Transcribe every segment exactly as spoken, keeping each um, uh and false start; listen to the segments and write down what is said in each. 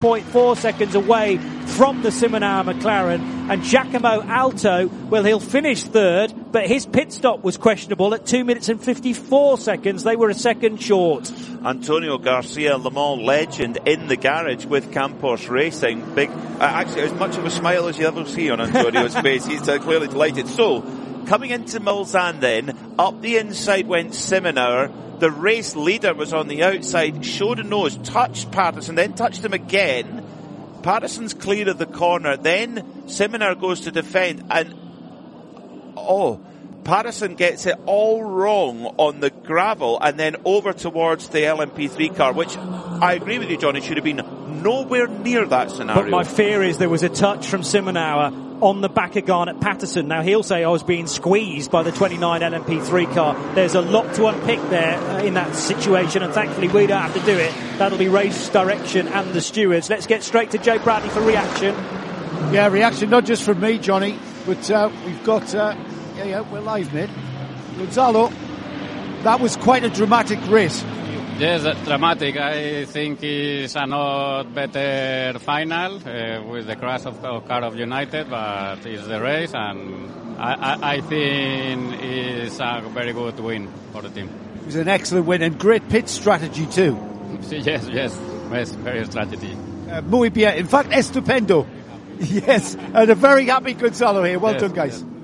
point four seconds away from the Simonauer McLaren. And Giacomo Alto, well, he'll finish third, but his pit stop was questionable at two minutes and fifty-four seconds. They were a second short. Antonio Garcia, Le Mans legend, in the garage with Campos Racing. Big, uh, actually, as much of a smile as you ever see on Antonio's face. He's uh, clearly delighted. So, coming into Mulsanne then, up the inside went Simonauer. The race leader was on the outside, showed a nose, touched Patterson, then touched him again. Patterson's clear of the corner, then Simonauer goes to defend, and oh, Patterson gets it all wrong on the gravel and then over towards the L M P three car, which I agree with you, John, it should have been nowhere near that scenario. But my fear is there was a touch from Simonauer on the back of Garnet Patterson. Now, he'll say I was being squeezed by the twenty-nine L M P three car. There's a lot to unpick there uh, in that situation, and thankfully we don't have to do it. That'll be race direction and the stewards. Let's get straight to Joe Bradley for reaction. Yeah, reaction not just from me, Johnny, but uh, we've got... Uh, yeah, yeah, we're live, mate. Gonzalo, that was quite a dramatic race. Yes, dramatic. I think it's a not better final uh, with the crash of, of car of United, but it's the race, and I, I, I think it's a very good win for the team. It was an excellent win and great pit strategy too. yes, yes, yes, very strategy. Uh, muy bien. In fact, estupendo. Yes, and a very happy Gonzalo here. Well yes, done, guys. Yes.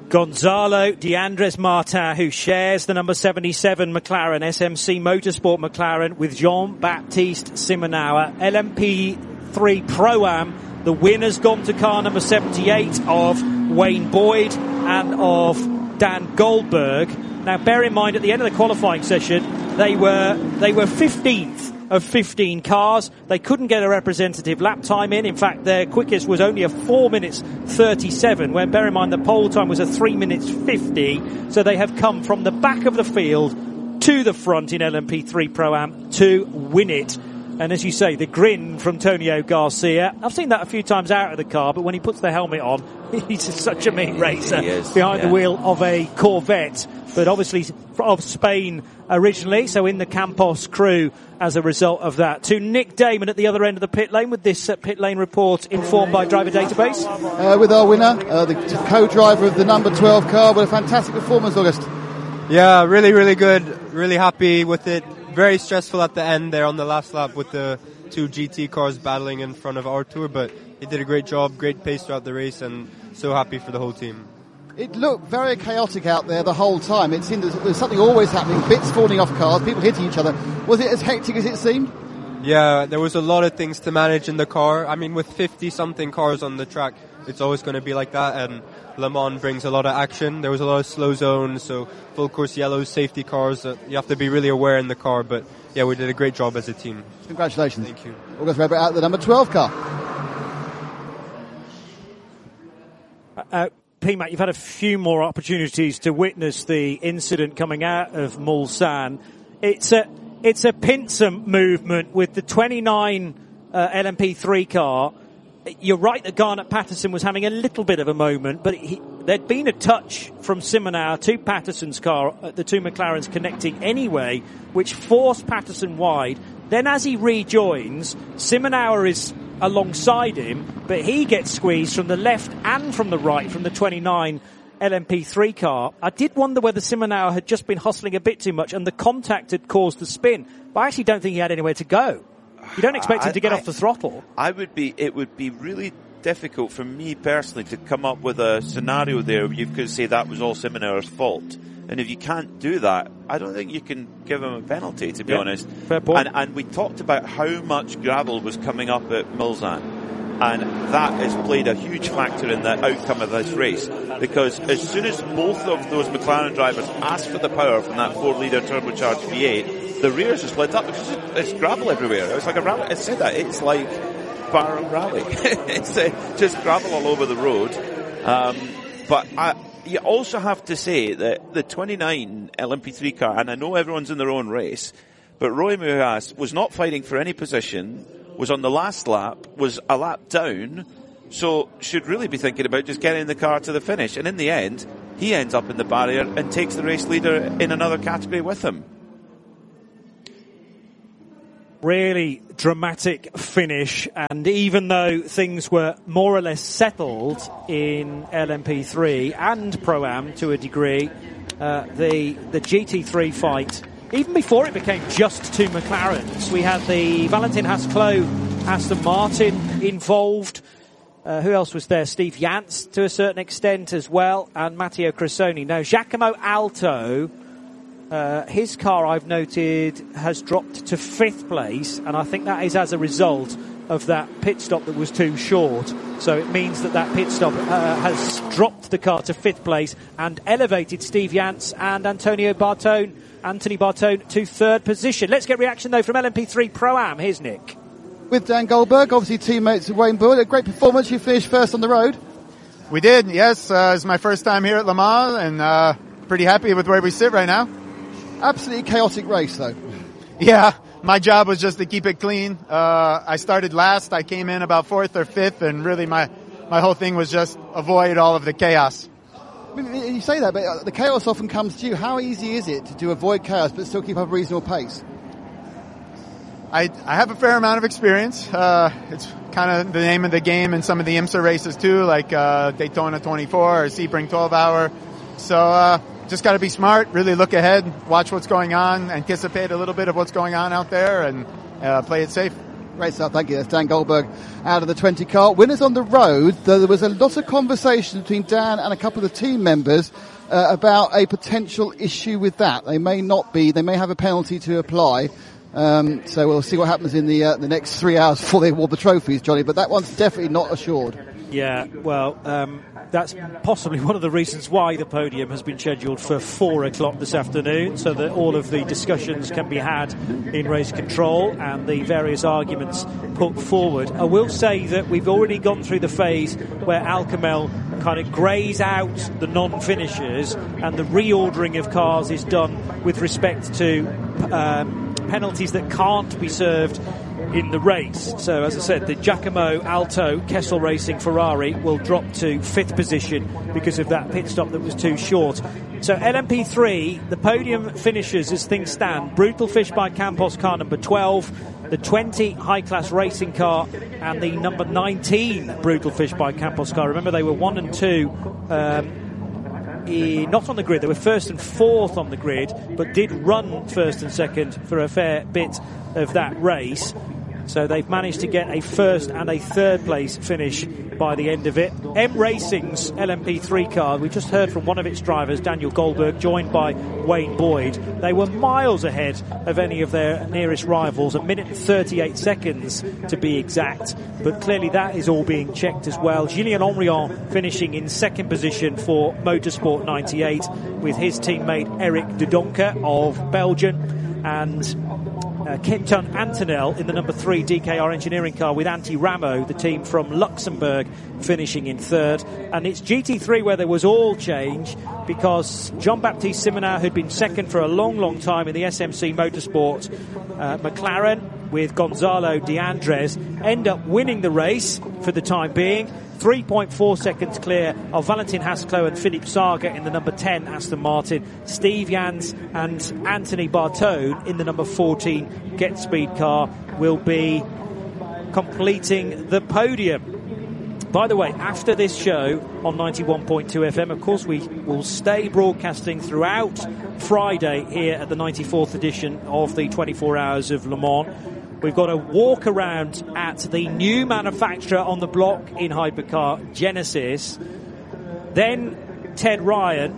Gonzalo de Andres Martin, who shares the number seventy-seven McLaren, S M C Motorsport McLaren, with Jean-Baptiste Simonauer, L M P three Pro-Am. The winner's gone to car number seventy-eight of Wayne Boyd and of Dan Goldberg. Now, bear in mind, at the end of the qualifying session, they were they were fifteenth of fifteen cars. They couldn't get a representative lap time in. In fact, their quickest was only a four minutes thirty-seven, when, bear in mind, the pole time was a three minutes fifty. So they have come from the back of the field to the front in L M P three Pro-Am to win it. And as you say, the grin from Tonio Garcia. I've seen that a few times out of the car, but when he puts the helmet on, he's such a mean racer behind yeah. the wheel of a Corvette. But obviously of Spain originally, so in the Campos crew as a result of that. To Nick Damon at the other end of the pit lane with this uh, pit lane report informed by Driver Database. Uh, with our winner, uh, the co-driver of the number twelve car, with a fantastic performance, August. Yeah, really, really good. Really happy with it. Very stressful at the end there on the last lap with the two G T cars battling in front of Artur, but he did a great job, great pace throughout the race, and so happy for the whole team. It looked very chaotic out there the whole time. It seemed there was something always happening, bits falling off cars, people hitting each other. Was it as hectic as it seemed? Yeah, there was a lot of things to manage in the car. I mean, with fifty-something cars on the track, it's always going to be like that, and Le Mans brings a lot of action. There was a lot of slow zones, so full course yellows, safety cars. Uh, you have to be really aware in the car, but yeah, we did a great job as a team. Congratulations. Thank you. August Weber out the number twelve car. Uh, P MAC, you've had a few more opportunities to witness the incident coming out of Mulsanne. It's a it's a pincer movement with the twenty-nine uh, L M P three car. You're right that Garnet Patterson was having a little bit of a moment, but he, there'd been a touch from Simonauer to Patterson's car, uh, the two McLarens connecting anyway, which forced Patterson wide. Then as he rejoins, Simonauer is alongside him, but he gets squeezed from the left and from the right from the twenty-nine L M P three car. I did wonder whether Simonauer had just been hustling a bit too much and the contact had caused the spin, but I actually don't think he had anywhere to go. You don't expect him to get I, off the throttle. I would be, it would be really difficult for me personally to come up with a scenario there where you could say that was all Simonauer's fault. And if you can't do that, I don't think you can give him a penalty, to be yeah, honest. Fair point. And, and we talked about how much gravel was coming up at Mulsanne. And that has played a huge factor in the outcome of this race. Because as soon as both of those McLaren drivers asked for the power from that four litre turbocharged V eight, the rears just lit up because it's gravel everywhere. It's like a rally. I said that. It's like Barham Rally. It's uh, just gravel all over the road. Um, but I, you also have to say that the twenty-nine L M P three car, and I know everyone's in their own race, but Roy Mujas was not fighting for any position, was on the last lap, was a lap down, so should really be thinking about just getting the car to the finish. And in the end, he ends up in the barrier and takes the race leader in another category with him. Really dramatic finish, and even though things were more or less settled in L M P three and Pro-Am to a degree, uh, the the G T three fight, even before it became just two McLarens, we had the Valentin Haas-Clos Aston Martin involved. Uh, who else was there? Steve Jantz to a certain extent as well, and Matteo Cressoni. Now, Giacomo Alto, Uh, his car, I've noted, has dropped to fifth place, and I think that is as a result of that pit stop that was too short. So it means that that pit stop uh, has dropped the car to fifth place and elevated Steve Jantz and Antonio Bartone, Anthony Bartone to third position. Let's get reaction, though, from L M P three Pro-Am. Here's Nick. With Dan Goldberg, obviously teammates of Wayne Bull. A great performance. You finished first on the road. We did, yes. Uh, it's my first time here at Le Mans, and uh, pretty happy with where we sit right now. Absolutely chaotic race, though. Yeah, my job was just to keep it clean. Uh, I started last. I came in about fourth or fifth, and really my, my whole thing was just avoid all of the chaos. I mean, you say that, but the chaos often comes to you. How easy is it to avoid chaos but still keep up a reasonable pace? I, I have a fair amount of experience. Uh, it's kind of the name of the game in some of the IMSA races too, like uh, Daytona twenty-four or Sebring twelve hour. So uh, just got to be smart, really look ahead, watch what's going on, anticipate a little bit of what's going on out there, and uh, play it safe. Great stuff, thank you. That's Dan Goldberg out of the twenty car. Winners on the road, though there was a lot of conversation between Dan and a couple of the team members uh, about a potential issue with that. They may not be, they may have a penalty to apply. Um, so we'll see what happens in the uh, the next three hours before they award the trophies, Johnny, but that one's definitely not assured. Yeah, well, um, that's possibly one of the reasons why the podium has been scheduled for four o'clock this afternoon, so that all of the discussions can be had in race control and the various arguments put forward. I will say that we've already gone through the phase where Alcamel kind of greys out the non-finishers, and the reordering of cars is done with respect to um, penalties that can't be served in the race. So, as I said, the Giacomo Alto Kessel Racing Ferrari will drop to fifth position because of that pit stop that was too short. So L M P three, the podium finishes as things stand: Brutal Fish by Campos, car number twelve, the twenty High Class Racing car, and the number nineteen Brutal Fish by Campos car. Remember, they were one and two um, not on the grid. They were first and fourth on the grid, but did run first and second for a fair bit of that race. So they've managed to get a first and a third place finish by the end of it. M Racing's L M P three car, we just heard from one of its drivers, Daniel Goldberg, joined by Wayne Boyd. They were miles ahead of any of their nearest rivals, a minute and thirty-eight seconds to be exact. But clearly that is all being checked as well. Julien Henrion finishing in second position for Motorsport ninety-eight with his teammate Eric de Donker of Belgium, and Uh, Kenton Antonel in the number three D K R engineering car with Antti Ramo, the team from Luxembourg, finishing in third. And it's G T three where there was all change, because Jean-Baptiste Simonau, who'd been second for a long, long time in the S M C Motorsport uh, McLaren with Gonzalo de Andres, end up winning the race for the time being. three point four seconds clear of Valentin Haas-Clos and Philippe Saga in the number ten Aston Martin. Steve Jantz and Anthony Bartone in the number fourteen Get Speed car will be completing the podium. By the way, after this show on ninety-one point two F M, of course, we will stay broadcasting throughout Friday here at the ninety-fourth edition of the twenty-four Hours of Le Mans. We've got a walk around at the new manufacturer on the block in hypercar, Genesis. Then Ted Ryan.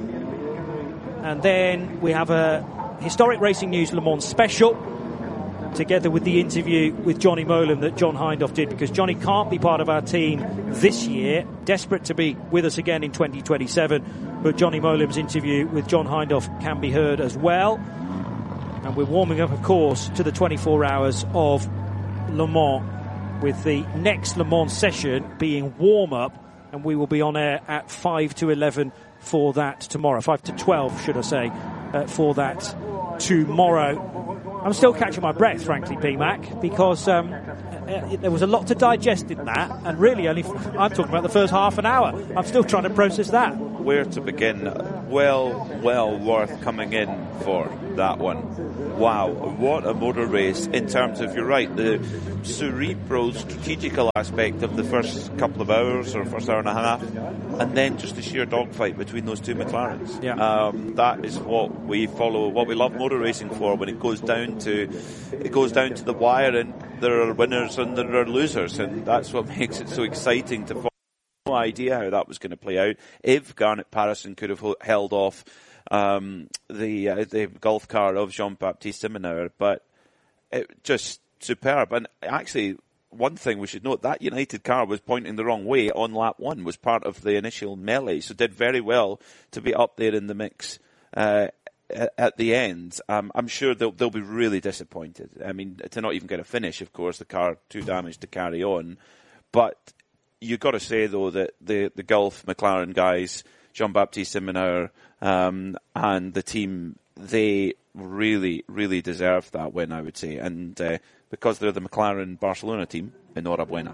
And then we have a Historic Racing News Le Mans special, together with the interview with Johnny Molan that John Hindhaugh did, because Johnny can't be part of our team this year, desperate to be with us again in twenty twenty-seven. But Johnny Molan's interview with John Hindhaugh can be heard as well. And we're warming up, of course, to the twenty-four Hours of Le Mans, with the next Le Mans session being warm-up, and we will be on air at five to eleven for that tomorrow. five to twelve, should I say, uh, for that tomorrow. I'm still catching my breath, frankly, P-Mac, because um, uh, there was a lot to digest in that, and really only I'm talking about the first half an hour. I'm still trying to process that. Where to begin? well, well worth coming in for that one. Wow, what a motor race in terms of, you're right, the cerebral, strategical aspect of the first couple of hours or first hour and a half, and then just the sheer dogfight between those two McLarens. Yeah. Um, that is what we follow, what we love motor racing for, when it goes down to it goes down to the wire, and there are winners and there are losers, and that's what makes it so exciting to follow. No idea how that was going to play out. If Garnet Patterson could have ho- held off um, the uh, the Gulf car of Jean-Baptiste Simonauer, but it just superb. And actually, one thing we should note, that United car was pointing the wrong way on lap one, was part of the initial melee, so did very well to be up there in the mix uh, at the end. Um, I'm sure they'll, they'll be really disappointed. I mean, to not even get a finish, of course, the car too damaged to carry on, but you've got to say, though, that the, the Gulf McLaren guys, Jean-Baptiste Simonauer, um, and the team, they really, really deserve that win, I would say. And uh, because they're the McLaren Barcelona team, enhorabuena.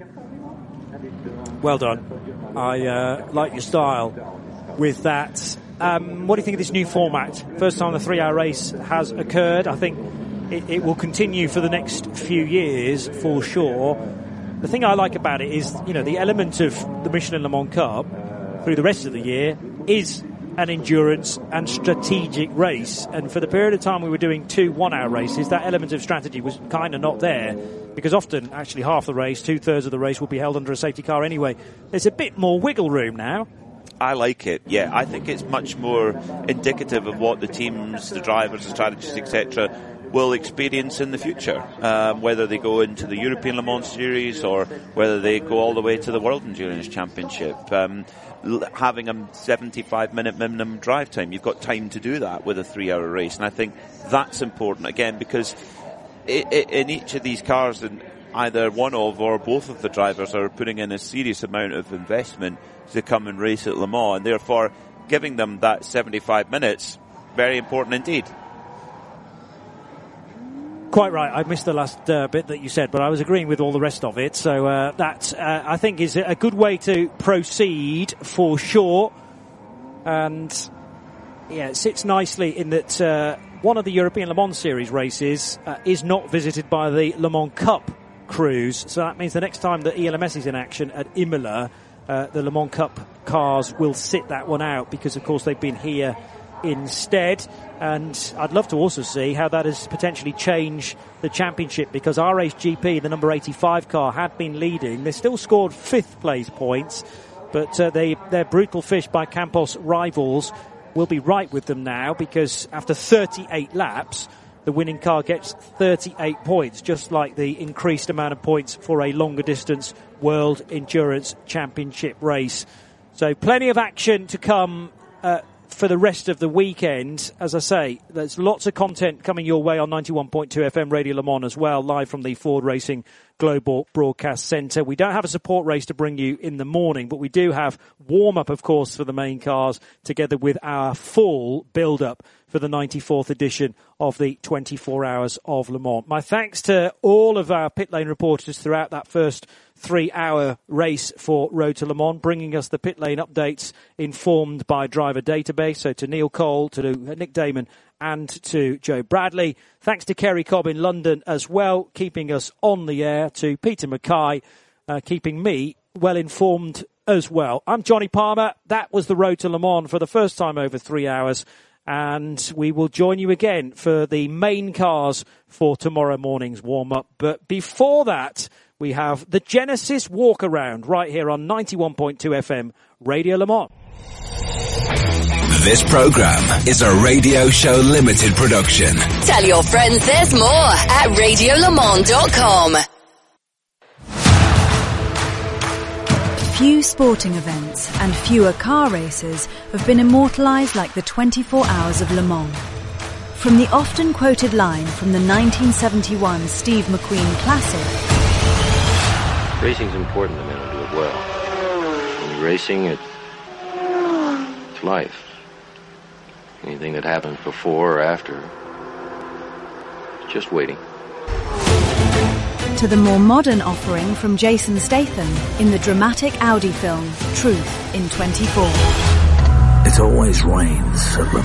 Well done. I uh, like your style with that. Um, what do you think of this new format? First time the three-hour race has occurred. I think it, it will continue for the next few years, for sure. The thing I like about it is, you know, the element of the Michelin Le Mans Cup through the rest of the year is an endurance and strategic race. And for the period of time we were doing two one-hour races, that element of strategy was kind of not there, because often, actually, half the race, two-thirds of the race will be held under a safety car anyway. There's a bit more wiggle room now. I like it, yeah. I think it's much more indicative of what the teams, the drivers, the strategists, et cetera will experience in the future, um, whether they go into the European Le Mans Series or whether they go all the way to the World Endurance Championship. Um, l- having a seventy-five minute minimum drive time, you've got time to do that with a three-hour race, and I think that's important, again, because I- I- in each of these cars, and either one of or both of the drivers are putting in a serious amount of investment to come and race at Le Mans, and therefore giving them that seventy-five minutes, very important indeed. Quite right. I missed the last uh, bit that you said, but I was agreeing with all the rest of it. So uh, that, uh, I think, is a good way to proceed for sure. And, yeah, it sits nicely in that uh, one of the European Le Mans Series races uh, is not visited by the Le Mans Cup crews. So that means the next time that E L M S is in action at Imola, uh, the Le Mans Cup cars will sit that one out, because, of course, they've been here instead. And I'd love to also see how that has potentially changed the championship, because R H G P, the number eighty-five car, had been leading. They still scored fifth place points, but uh, they, their brutal fish by Campos rivals will be right with them now, because after thirty-eight laps, the winning car gets thirty-eight points, just like the increased amount of points for a longer distance World Endurance Championship race. So plenty of action to come uh, for the rest of the weekend. As I say, there's lots of content coming your way on ninety-one point two F M Radio Le Mans as well, live from the Ford Racing Global Broadcast Centre. We don't have a support race to bring you in the morning, but we do have warm-up, of course, for the main cars, together with our full build-up for the ninety-fourth edition of the twenty-four Hours of Le Mans. My thanks to all of our pit lane reporters throughout that first three-hour race for Road to Le Mans, bringing us the pit lane updates informed by Driver Database. So to Neil Cole, to Nick Damon, and to Joe Bradley. Thanks to Kerry Cobb in London as well, keeping us on the air. To Peter Mackay, uh, keeping me well informed as well. I'm Johnny Palmer. That was the Road to Le Mans for the first time over three hours. And we will join you again for the main cars for tomorrow morning's warm-up. But before that, we have the Genesis Walk Around right here on ninety-one point two F M Radio Le Mans. This program is a Radio Show Limited production. Tell your friends there's more at radio le mans dot com. Few sporting events and fewer car races have been immortalised like the twenty-four Hours of Le Mans. From the often quoted line from the nineteen seventy-one Steve McQueen Classic. Racing's important, the men who do it well. When you're racing, it, it's life. Anything that happens before or after, it's just waiting. To the more modern offering from Jason Statham in the dramatic Audi film Truth in twenty-four. It always rains at Le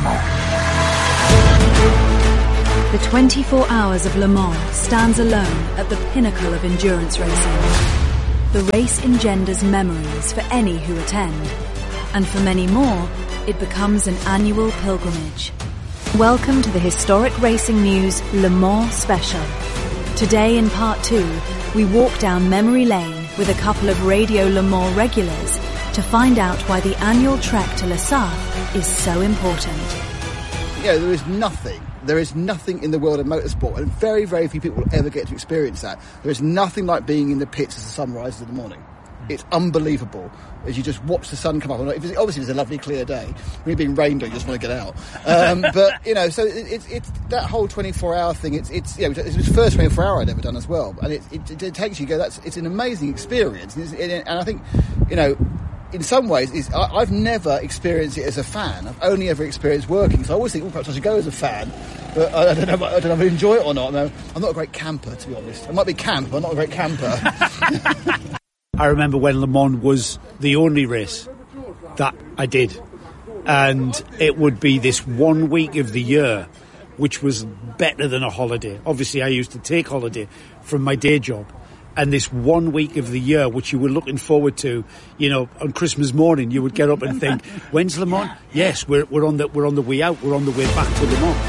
Mans. The twenty-four hours of Le Mans stands alone at the pinnacle of endurance racing. The race engenders memories for any who attend, and for many more, it becomes an annual pilgrimage. Welcome to the Historic Racing News Le Mans Special. Today in part two, we walk down memory lane with a couple of Radio Le Mans regulars to find out why the annual trek to Le Sarthe is so important. You know, there is nothing, there is nothing in the world of motorsport, and very, very few people will ever get to experience that. There is nothing like being in the pits as the sun rises in the morning. It's unbelievable as you just watch the sun come up. If it's, obviously, it's a lovely clear day. When you're being rained on, you just want to get out. Um, but you know, so it's it, it's that whole twenty-four hour thing. It's it's you know, it was the first twenty-four hour I'd ever done as well, and it it, it takes you go. That's it's an amazing experience, and, it's, and I think you know. In some ways, it's, I, I've never experienced it as a fan. I've only ever experienced working. So I always think, well, perhaps I should go as a fan. But I, I don't know. I don't know if I enjoy it or not. No, I'm not a great camper, to be honest. I might be camp, but I'm not a great camper. I remember when Le Mans was the only race that I did, and it would be this one week of the year, which was better than a holiday. Obviously, I used to take holiday from my day job. And this one week of the year, which you were looking forward to, you know, on Christmas morning, you would get up and think, "When's Le Mans?" Yes, we're we're on the we're on the way out. We're on the way back to Le Mans.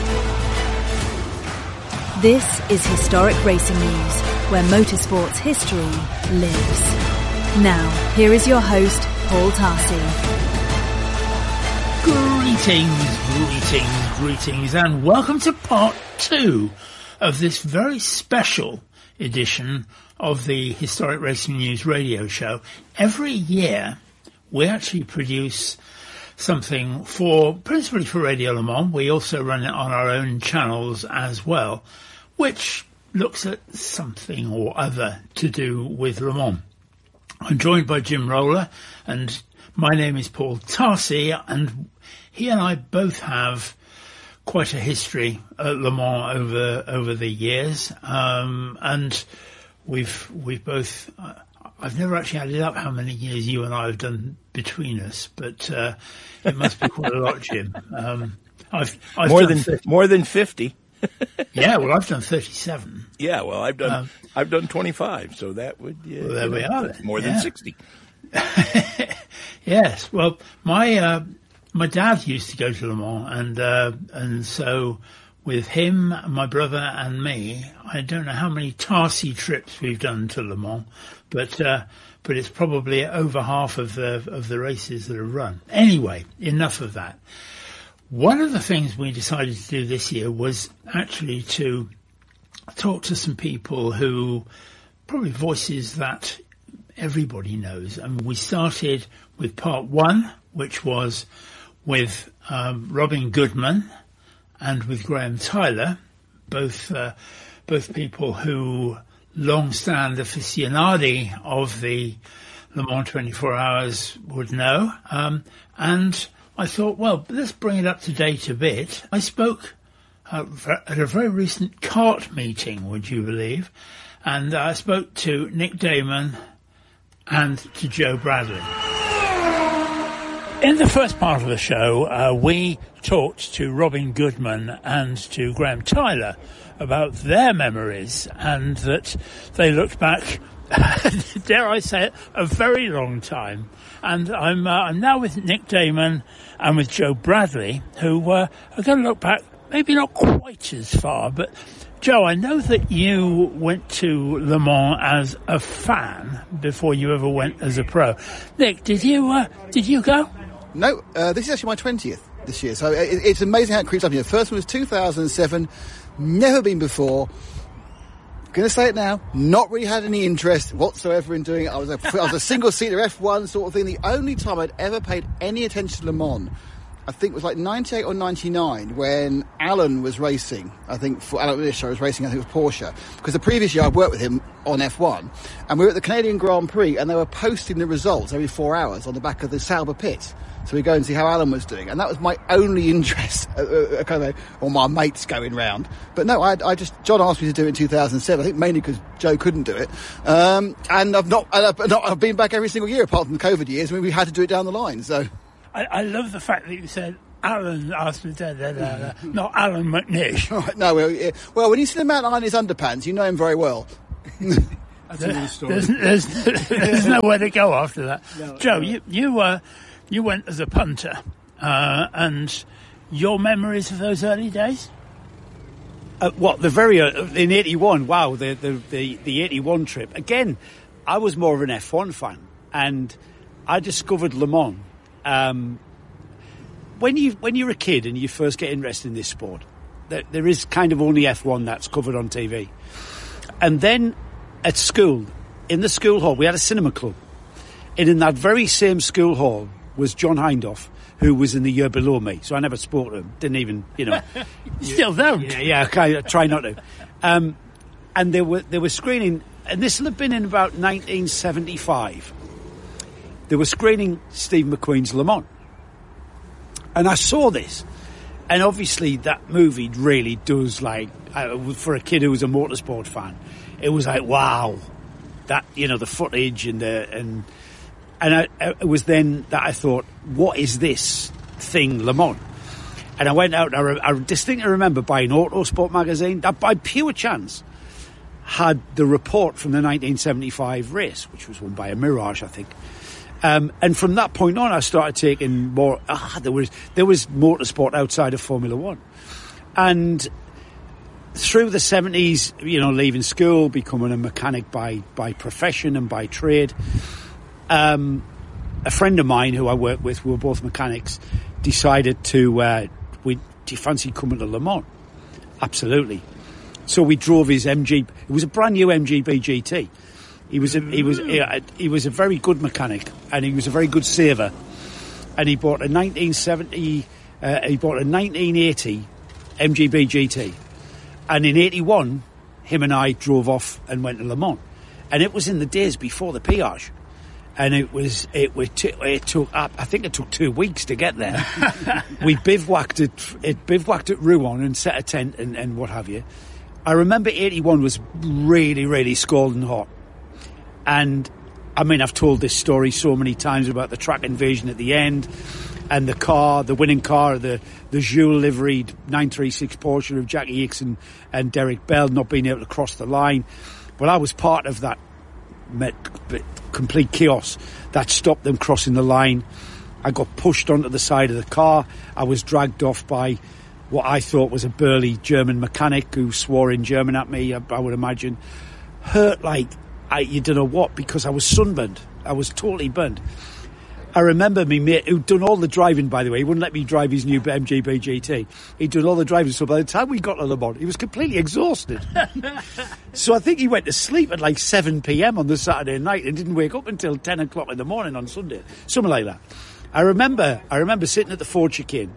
This is Historic Racing News, where motorsport's history lives. Now, here is your host, Paul Tarsi. Greetings, greetings, greetings, and welcome to part two of this very special edition of the Historic Racing News radio show. Every year we actually produce something for, principally for Radio Le Mans. We also run it on our own channels as well, which looks at something or other to do with Le Mans. I'm joined by Jim Roller, and my name is Paul Tarsi, and he and I both have quite a history at Le Mans over over the years, um, and we've we've both. Uh, I've never actually added up how many years you and I have done between us, but uh, it must be quite a lot, Jim. Um, I've, I've more done than thirty more than fifty. Yeah, well, I've done thirty-seven. Yeah, well, I've done um, I've done twenty-five, so that would yeah, well, there we know, are. More yeah. than sixty. Yes, well, my. Uh, My dad used to go to Le Mans, and uh, and so with him, my brother, and me, I don't know how many Tarsi trips we've done to Le Mans, but uh, but it's probably over half of the of the races that are run. Anyway, enough of that. One of the things we decided to do this year was actually to talk to some people who probably voices that everybody knows, and we started with part one, which was with um, Robin Goodman and with Graham Tyler, both uh, both people who long-stand aficionadi of the Le Mans twenty-four hours would know. Um, and I thought, well, let's bring it up to date a bit. I spoke uh, at a very recent kart meeting, would you believe, and I spoke to Nick Damon and to Joe Bradley. In the first part of the show, uh, we talked to Robin Goodman and to Graham Tyler about their memories, and that they looked back, dare I say it, a very long time. And I'm, uh, I'm now with Nick Damon and with Joe Bradley, who uh, are going to look back, maybe not quite as far, but Joe, I know that you went to Le Mans as a fan before you ever went as a pro. Nick, did you uh, did you go? No, uh, this is actually my twentieth this year, so it, it's amazing how it creeps up here. First one was two thousand seven, never been before. Going to say it now, not really had any interest whatsoever in doing it. I was a, I was a single-seater F one sort of thing. The only time I'd ever paid any attention to Le Mans, I think, was like ninety-eight or ninety-nine when Alan was racing. I think for Alan Willis, I was racing, I think it was Porsche. Because the previous year I worked with him on F one, and we were at the Canadian Grand Prix, and they were posting the results every four hours on the back of the Sauber pit. So we go and see how Alan was doing, and that was my only interest, uh, uh, kind of, or my mates going round. But no, I, I just John asked me to do it in two thousand seven. I think mainly because Joe couldn't do it, um, and I've not, I've not, I've been back every single year apart from the COVID years when we had to do it down the line. So. I, I love the fact that you said Alan asked me, da, da, da, da, not Alan McNish. No, well, yeah. well, when you see him outline his underpants, you know him very well. That's another story. There's, there's, there's nowhere to go after that. No, Joe, no. you you, uh, you went as a punter, uh, and your memories of those early days? Uh, what, the very, uh, in eighty-one, wow, the, the, the, the eighty-one trip. Again, I was more of an F one fan, and I discovered Le Mans. Um, when, you, when you're a kid and you first get interested in this sport, there, there is kind of only F one that's covered on T V. And then at school, in the school hall, we had a cinema club. And in that very same school hall was John Hindhaugh, who was in the year below me. So I never spoke to him. Didn't even, you know. Still don't. Yeah, yeah, okay, I try not to. Um, and they were, they were screening, and this will have been in about nineteen seventy-five. They were screening Steve McQueen's Le Mans. And I saw this. And obviously that movie really does, like, uh, for a kid who was a motorsport fan, it was like, wow. That, you know, the footage and the, and, and I, it was then that I thought, what is this thing, Le Mans? And I went out, and I, re- I distinctly remember buying Autosport magazine, that by pure chance had the report from the nineteen seventy-five race, which was won by a Mirage, I think. Um, and from that point on, I started taking more, ah, there was, there was motorsport outside of Formula One. And through the seventies, you know, leaving school, becoming a mechanic by, by profession and by trade, um, a friend of mine who I work with, we were both mechanics, decided to, uh, we, do you fancy coming to Le Mans? Absolutely. So we drove his M G, it was a brand new M G B G T. He was a, he was he, he was a very good mechanic, and he was a very good saver. And he bought a nineteen seventy, uh, he bought a nineteen eighty M G B G T, and in eighty-one, him and I drove off and went to Le Mans, and it was in the days before the Piage, and it was it it, it took up I think it took two weeks to get there. We bivouacked at it bivouacked at Rouen and set a tent and, and what have you. I remember eighty-one was really really scalding hot. And, I mean, I've told this story so many times about the track invasion at the end and the car, the winning car, the, the Jules liveried nine three six Porsche of Jackie Hicks and, and Derek Bell not being able to cross the line. But I was part of that complete chaos that stopped them crossing the line. I got pushed onto the side of the car. I was dragged off by what I thought was a burly German mechanic who swore in German at me, I, I would imagine. Hurt like... I, you don't know what, because I was sunburned. I was totally burned. I remember me mate, who'd done all the driving, by the way. He wouldn't let me drive his new M G B G T. He'd done all the driving, so by the time we got to Le Mans, he was completely exhausted. So I think he went to sleep at like seven p.m. on the Saturday night and didn't wake up until ten o'clock in the morning on Sunday. Something like that. I remember, I remember sitting at the Ford chicane.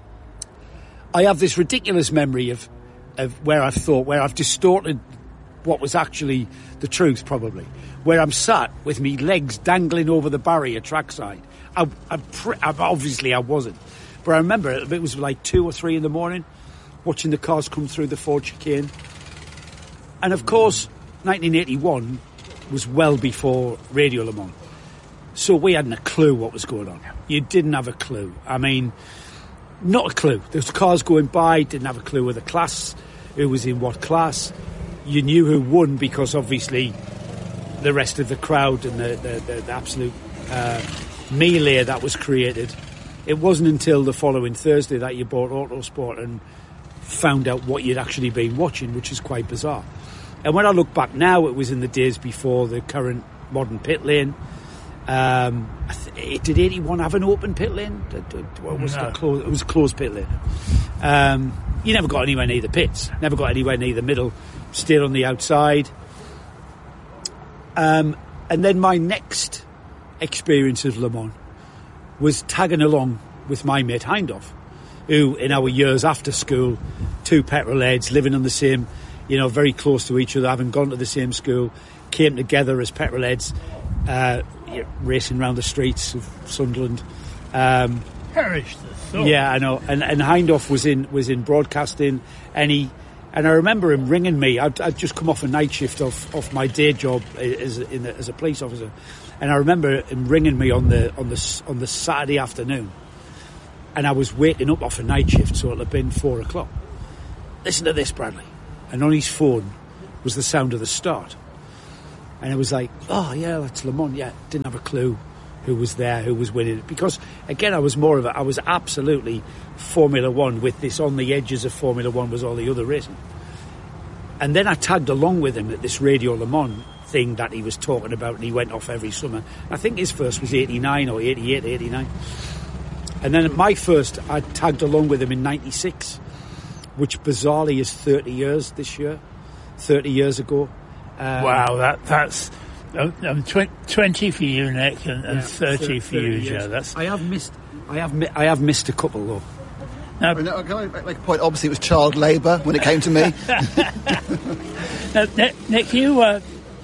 I have this ridiculous memory of, of where I've thought, where I've distorted what was actually the truth, probably, where I'm sat with me legs dangling over the barrier trackside. I, I, I, obviously I wasn't, but I remember it, it was like two or three in the morning, watching the cars come through the Ford chicane. And of course, nineteen eighty-one was well before Radio Le Mans, so we hadn't a clue what was going on. You didn't have a clue. I mean, not a clue. There was cars going by, didn't have a clue of the class, who was in what class. You knew who won because obviously the rest of the crowd and the, the, the, the absolute uh, melee that was created. It wasn't until the following Thursday that you bought Autosport and found out what you'd actually been watching, which is quite bizarre. And when I look back now, it was in the days before the current modern pit lane. Um, did eighty-one have an open pit lane? What was no. it, closed? It was a closed pit lane. Um, you never got anywhere near the pits, never got anywhere near the middle. Stayed on the outside. Um, and then my next experience of Le Mans was tagging along with my mate Hindhaugh, who in our years after school, two petrol heads, living on the same, you know, very close to each other, having gone to the same school, came together as petrol heads, uh, racing around the streets of Sunderland. Um, Perished the thought. Yeah, I know. And, and Hindhaugh was in, was in broadcasting, and he, And I remember him ringing me. I'd, I'd just come off a night shift off, off my day job as, in the, as a police officer, and I remember him ringing me on the on the on the Saturday afternoon, and I was waking up off a night shift, so it'll have been four o'clock. Listen to this, Bradley. And on his phone was the sound of the start. And it was like, oh yeah, that's Le Mans. Yeah, didn't have a clue who was there, who was winning it. Because, again, I was more of a, I was absolutely Formula One with this on the edges of Formula One was all the other racing. And then I tagged along with him at this Radio Le Mans thing that he was talking about, and he went off every summer. I think his first was eighty-nine or eighty-eight, eighty-nine. And then my first, I tagged along with him in ninety-six, which bizarrely is thirty years this year, thirty years ago. Um, wow, that that's um, tw- twenty for you, Nick, and, and yeah, thirty for you, years. Joe. That's I have missed, I have, mi- I have missed a couple though. Now, can I make a point? Obviously, it was child labour when it came to me. Now, Nick, Nick, you uh,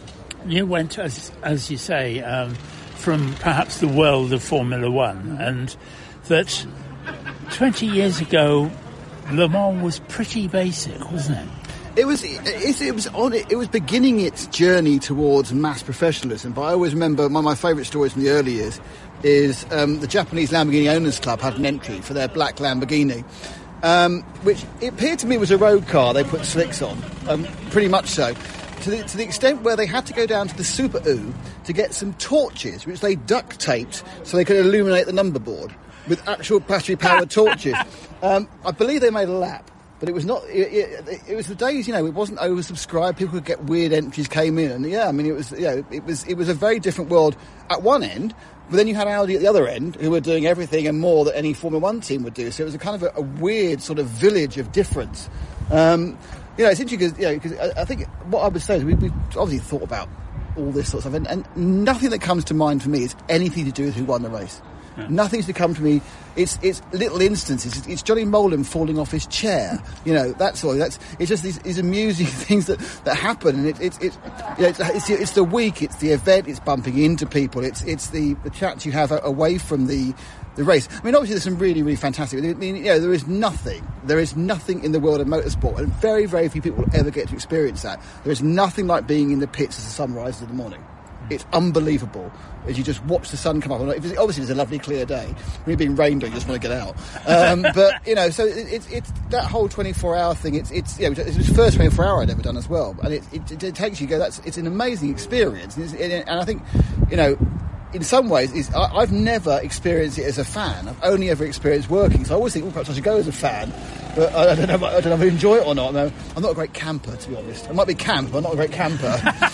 you went, as as you say, um, from perhaps the world of Formula One, and that twenty years ago, Le Mans was pretty basic, wasn't it? It was. It, it was on. It was beginning its journey towards mass professionalism. But I always remember one of my favourite stories from the early years is um, the Japanese Lamborghini Owners Club had an entry for their black Lamborghini, um, which it appeared to me was a road car. They put slicks on, um, pretty much so, to the, to the extent where they had to go down to the Super U to get some torches, which they duct taped so they could illuminate the number board with actual battery-powered torches. Um, I believe they made a lap. But it was not, it, it, it was the days, you know, it wasn't oversubscribed, people could get weird entries came in, and yeah, I mean, it was, you know, it was, it was a very different world at one end, but then you had Audi at the other end, who were doing everything and more that any Formula One team would do, so it was a kind of a, a weird sort of village of difference. Um, you know, it's interesting because, you know, because I, I think what I would say is we, we've obviously thought about all this sort of stuff, and, and nothing that comes to mind for me is anything to do with who won the race. Yeah. Nothing's to come to me. It's it's little instances. It's, it's Johnny Molan falling off his chair. You know, that's all. That's it's just these, these amusing things that, that happen. And it, it, it, you know, it's it's it's the week. It's the event. It's bumping into people. It's it's the, the chats you have away from the the race. I mean, obviously there's some really really fantastic. I mean, you know, there is nothing. There is nothing in the world of motorsport, and very very few people will ever get to experience that. There is nothing like being in the pits as the sun rises in the morning. It's unbelievable as you just watch the sun come up. Obviously, it's a lovely clear day. When you're being rained on, you just want to get out. Um, but you know, so it, it's it's that whole twenty-four hour thing. It's it's you know, it's the first twenty-four hour I'd ever done as well, and it it, it takes you go. That's it's an amazing experience, and, it's, and I think you know. In some ways, is I, I've never experienced it as a fan. I've only ever experienced working. So I always think, well, perhaps I should go as a fan. But I, I don't know. I don't know if I enjoy it or not. No, I'm not a great camper, to be honest. I might be camp, but I'm not a great camper.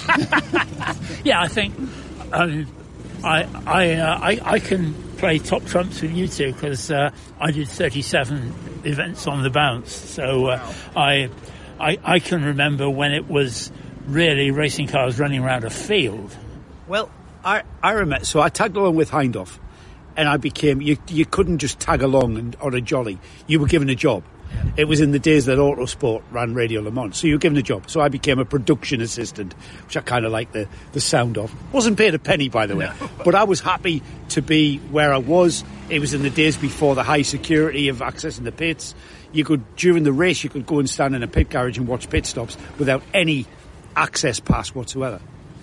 Yeah, I think um, I I, uh, I I can play top trumps with you two because uh, I did thirty-seven events on the bounce. So uh, wow. I, I I can remember when it was really racing cars running around a field. Well. I, I remember, so I tagged along with Hindhoff, and I became, you you couldn't just tag along and, on a jolly. You were given a job. Yeah. It was in the days that Autosport ran Radio Le Mans, so you were given a job. So I became a production assistant, which I kind of like the, the sound of. Wasn't paid a penny, by the way, no. But I was happy to be where I was. It was in the days before the high security of accessing the pits. You could, during the race, you could go and stand in a pit garage and watch pit stops without any access pass whatsoever.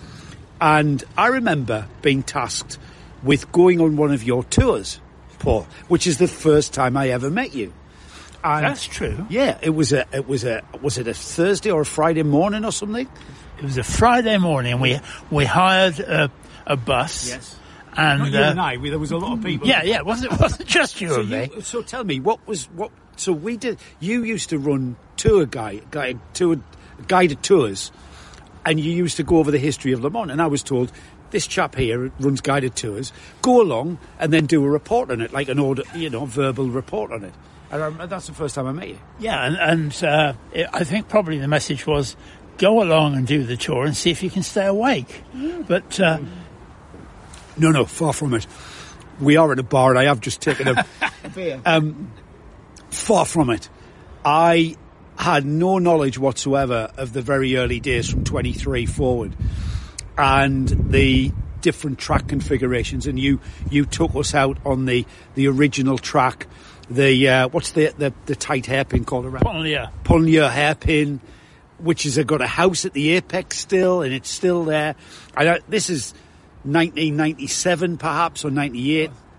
And I remember being tasked with going on one of your tours, Paul, which is the first time I ever met you. And that's true. Yeah, it was a, it was a, was it a Thursday or a Friday morning or something? It was a Friday morning. We we hired a, a bus. Yes. And Not you uh, and I. We, there was a lot of people. Yeah, yeah. It wasn't it wasn't just you so and me. You, so tell me, what was what? So we did. You used to run tour guide, guide tour, guided tours. And you used to go over the history of Le Mans, and I was told, this chap here runs guided tours, go along and then do a report on it, like an order, you know, verbal report on it. And I, that's the first time I met you. Yeah, and, and uh, it, I think probably the message was, go along and do the tour and see if you can stay awake. Mm. But uh, no, no, far from it. We are at a bar, and I have just taken a, a beer. Um, far from it. I had no knowledge whatsoever of the very early days from twenty-three forward and the different track configurations, and you you took us out on the the original track, the uh, what's the, the the tight hairpin called around Pulnier Pulnier hairpin, which has got a house at the apex still, and it's still there. I don't, this is nineteen ninety-seven perhaps or ninety-eight.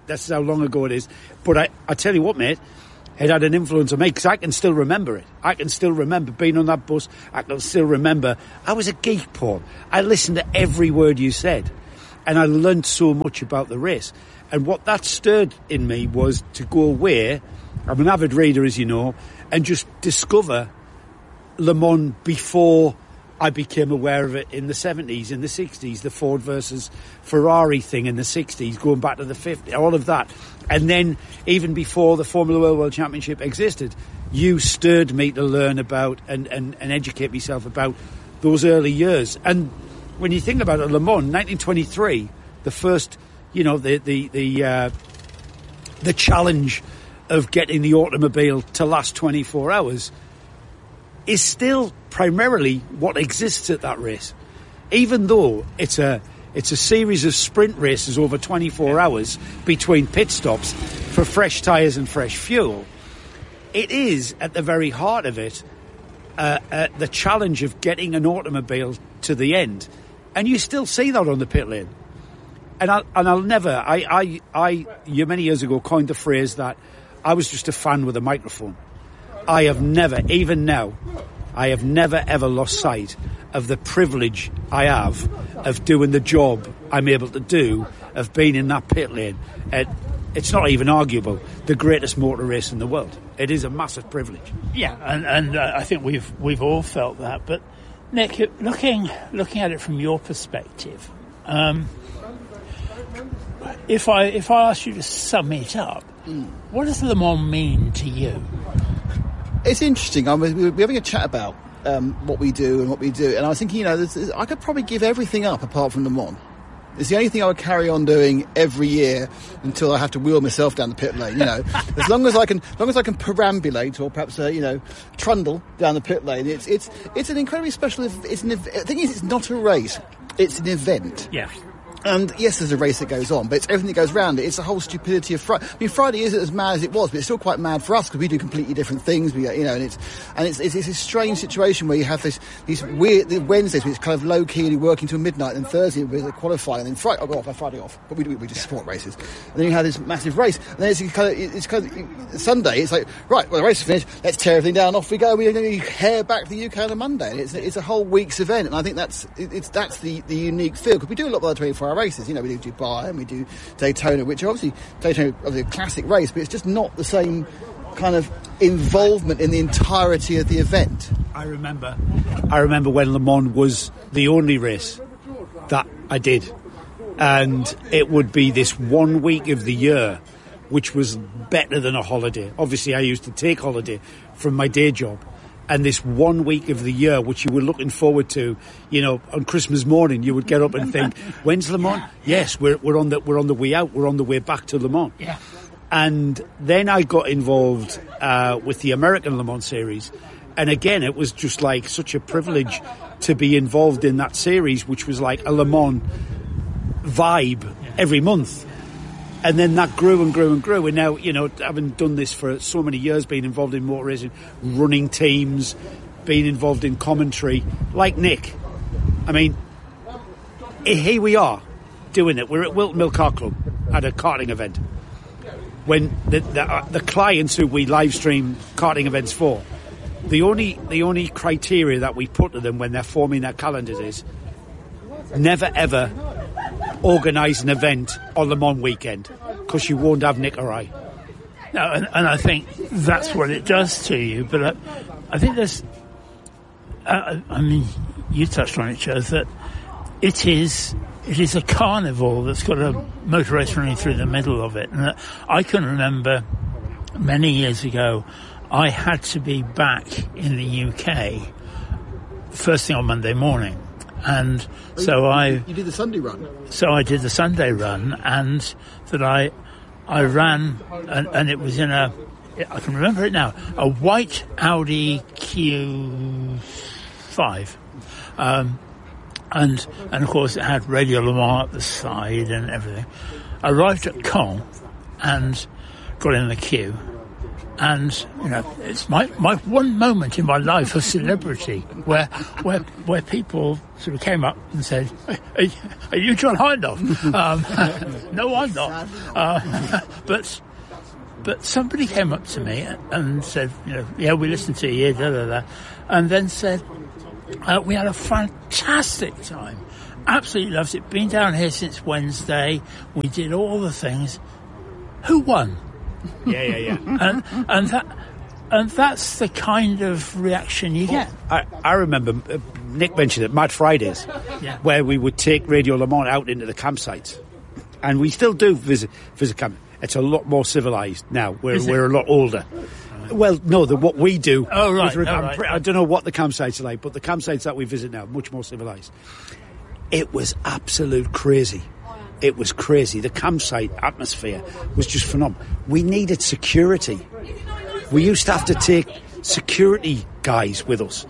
That's how long ago it is. But I, I tell you what, mate, it had an influence on me because I can still remember it. I can still remember being on that bus. I can still remember. I was a geek, Paul. I listened to every word you said, and I learned so much about the race. And what that stirred in me was to go away. I'm an avid reader, as you know, and just discover Le Mans before I became aware of it in the seventies, in the sixties, the Ford versus Ferrari thing in the sixties, going back to the fifties, all of that. And then even before the Formula World World Championship existed, you stirred me to learn about and, and, and educate myself about those early years. And when you think about it, Le Mans, nineteen twenty-three, the first, you know, the, the, the, uh, the challenge of getting the automobile to last twenty-four hours is still primarily what exists at that race. Even though it's a it's a series of sprint races over twenty-four hours between pit stops for fresh tyres and fresh fuel, it is, at the very heart of it, uh, uh, the challenge of getting an automobile to the end. And you still see that on the pit lane. And I'll, and I'll never, I, I, I, many years ago, coined the phrase that I was just a fan with a microphone. I have never, even now, I have never ever lost sight of the privilege I have of doing the job I'm able to do, of being in that pit lane. It, it's not even arguable, the greatest motor race in the world. It is a massive privilege. Yeah, and, and uh, I think we've we've all felt that. But Nick, looking looking at it from your perspective, um, if I if I ask you to sum it up, mm. what does Le Mans mean to you? It's interesting. I mean, we're having a chat about um, what we do and what we do, and I was thinking, you know, this is, I could probably give everything up apart from Le Mans. It's the only thing I would carry on doing every year until I have to wheel myself down the pit lane. You know, as long as I can, as long as I can perambulate or perhaps uh, you know, trundle down the pit lane. It's it's it's an incredibly special. It's an. The thing is, it's not a race. It's an event. Yeah. And yes, there's a race that goes on, but it's everything that goes around it. It's the whole stupidity of Friday. I mean, Friday isn't as mad as it was, but it's still quite mad for us because we do completely different things. We, you know, and it's and it's it's, it's a strange situation where you have this these weird the Wednesdays, which is kind of low key, and you're working till midnight, and Thursday with the qualifying, and then Friday I'll go off, I Friday off, but we do we just support races. And then you have this massive race, and then it's kind of it's kind of Sunday. It's like, right, well, the race is finished. Let's tear everything down. Off we go. We you hair back to the U K on a Monday. And it's it's a whole week's event, and I think that's it, it's that's the the unique feel because we do a lot of other twenty-four hour races. You know, we do Dubai and we do Daytona, which are obviously Daytona obviously a classic race, but it's just not the same kind of involvement in the entirety of the event. I remember, I remember when Le Mans was the only race that I did, and it would be this one week of the year, which was better than a holiday. Obviously, I used to take holiday from my day job. And this one week of the year, which you were looking forward to, you know, on Christmas morning, you would get up and think, "When's Le Mans?" Yeah. Yes, we're we're on the we're on the way out. We're on the way back to Le Mans. Yeah. And then I got involved uh, with the American Le Mans series, and again, it was just like such a privilege to be involved in that series, which was like a Le Mans vibe yeah. every month. And then that grew and grew and grew. And now, you know, having done this for so many years, being involved in motor racing, running teams, being involved in commentary, like Nick. I mean, here we are doing it. We're at Wilton Mill Kart Club at a karting event. When the, the, uh, the clients who we live stream karting events for, the only the only criteria that we put to them when they're forming their calendars is never ever organise an event on Le Mans weekend because you won't have Nick or I. No, and, and I think that's what it does to you. But I, I think there's, uh, I mean, you touched on it, Joe, that it is it is a carnival that's got a motor race running through the middle of it. And I can remember many years ago, I had to be back in the U K first thing on Monday morning. And so I... You did the Sunday run? So I did the Sunday run, and that I I ran, and, and it was in a... I can remember it now. A white Audi Q five. Um, and, and, of course, it had Radio Le Mans at the side and everything. I arrived at Caen and got in the queue. And you know, it's my, my one moment in my life of celebrity where where where people sort of came up and said, "Are, are you John Hindhaugh?" um, no, I'm not. Uh, but but somebody came up to me and said, "You know, yeah, we listened to you," da da da, and then said, uh, "We had a fantastic time. Absolutely loved it. Been down here since Wednesday. We did all the things. Who won?" Yeah, yeah, yeah. and and that and that's the kind of reaction you get. I, I remember uh, Nick mentioned it, Mad Fridays, yeah. where we would take Radio Le Mans out into the campsites, and we still do visit visit camp. It's a lot more civilised now. We're we're a lot older. Well, no, the, what we do. Oh right, with, oh, I'm right. pre- I don't know what the campsites are like, but the campsites that we visit now, much more civilised. It was absolute crazy. It was crazy. The campsite atmosphere was just phenomenal. We needed security. We used to have to take security guys with us.